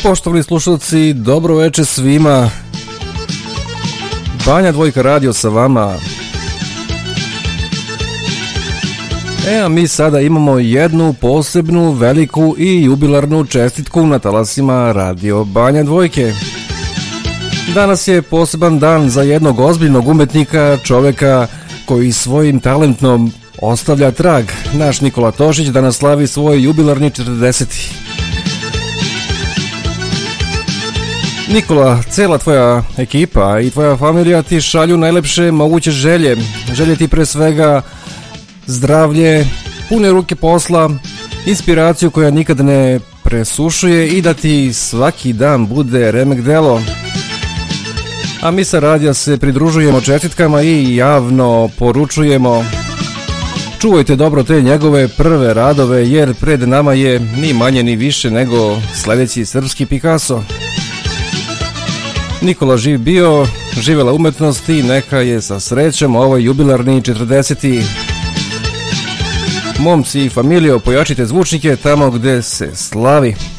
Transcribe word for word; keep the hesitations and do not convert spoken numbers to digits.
Poštovani slušalci, dobro večer svima. Banja Dvojka radio sa vama. E, a mi sada imamo jednu posebnu, veliku i jubilarnu čestitku na talasima radio Banja Dvojke. Danas je poseban dan za jednog ozbiljnog umetnika, čoveka koji svojim talentom ostavlja trag. Naš Nikola Tošić danas slavi svoj jubilarni četrdeseti. Nikola, cela tvoja ekipa i tvoja familija ti šalju najlepše moguće želje. Želje ti pre svega zdravlje, pune ruke posla, inspiraciju koja nikad ne presušuje i da ti svaki dan bude remek delo. A mi sa radija se pridružujemo čestitkama i javno poručujemo: čuvajte dobro te njegove prve radove, jer pred nama je ni manje ni više nego sledeći srpski Picasso. Nikola živ bio, živela umetnost i neka je sa srećom ovaj jubilarni četrdeseti. Momci i familijo, pojačite zvučnike tamo gde se slavi.